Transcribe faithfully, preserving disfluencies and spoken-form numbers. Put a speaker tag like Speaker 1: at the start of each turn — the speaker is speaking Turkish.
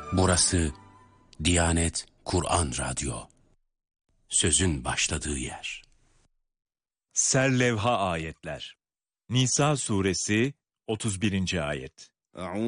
Speaker 1: Burası Diyanet Kur'an Radyo. Sözün başladığı yer.
Speaker 2: Serlevha ayetler. Nisa suresi otuz birinci ayet.